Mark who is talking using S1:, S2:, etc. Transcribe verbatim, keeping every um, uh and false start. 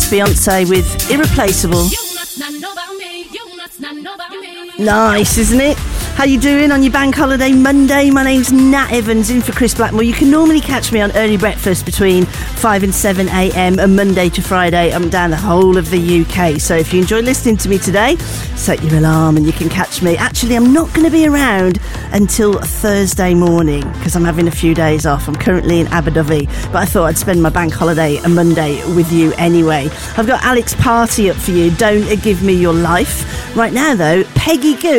S1: Beyonce with Irreplaceable. Nice, isn't it? How you doing on your bank holiday Monday? My name's Nat Evans, in for Chris Blackmore. You can normally catch me on early breakfast between five and seven a.m. and Monday to Friday. I'm down the whole of the U K. So if you enjoy listening to me today, set your alarm and you can catch me. Actually, I'm not going to be around until Thursday morning because I'm having a few days off. I'm currently in Abu Dhabi, but I thought I'd spend my bank holiday a Monday with you anyway. I've got Alex Party up for you. Don't Give Me Your Life. Right now, though, Peggy Gou.